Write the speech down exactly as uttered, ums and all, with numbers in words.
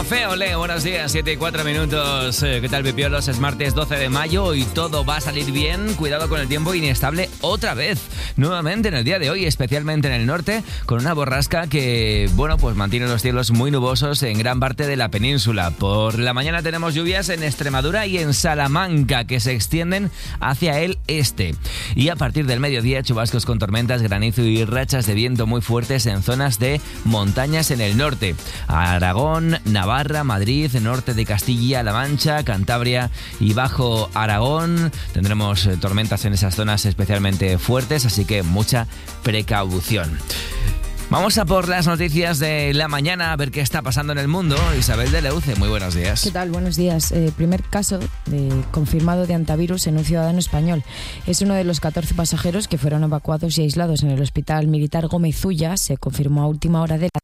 Café Olé, buenos días, siete y cuatro minutos. ¿Qué tal, pipiolos? Es martes doce de mayo y todo va a salir bien. Cuidado con el tiempo inestable otra vez. Nuevamente en el día de hoy, especialmente en el norte, con una borrasca que, bueno, pues mantiene los cielos muy nubosos en gran parte de la península. Por la mañana tenemos lluvias en Extremadura y en Salamanca, que se extienden hacia el este. Y a partir del mediodía, chubascos con tormentas, granizo y rachas de viento muy fuertes en zonas de montañas en el norte. Aragón, Navarra, Madrid, norte de Castilla-La Mancha, Cantabria y Bajo Aragón. Tendremos tormentas en esas zonas especialmente fuertes, así que mucha precaución. Vamos a por las noticias de la mañana, a ver qué está pasando en el mundo. Isabel de Leuce, muy buenos días. ¿Qué tal? Buenos días. Eh, primer caso de, confirmado de antivirus en un ciudadano español. Es uno de los catorce pasajeros que fueron evacuados y aislados en el Hospital Militar Gómez Ulla. Se confirmó a última hora de la